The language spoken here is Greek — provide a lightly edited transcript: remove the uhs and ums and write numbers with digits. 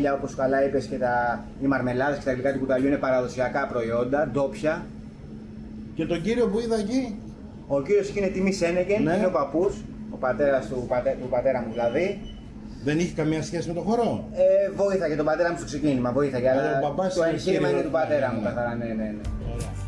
μέλια, όπως καλά είπες, και οι μαρμελάδες και τα γλυκά του κουταλιού είναι παραδοσιακά προϊόντα, ντόπια. Και τον κύριο που είδα εκεί. Ο κύριος εκεί είναι Τιμή Σένεκεν, Ναι. είναι ο παππούς, ο πατέρας του πατέρα μου δηλαδή. Δεν είχε καμία σχέση με τον χορό. Βοήθαγε τον πατέρα μου στο ξεκίνημα, βοήθαγε, αλλά ο παπάς το είναι εγχείρημα είναι κύριο, του πατέρα ναι, μου ναι. καθαρά, ναι. Ωραία.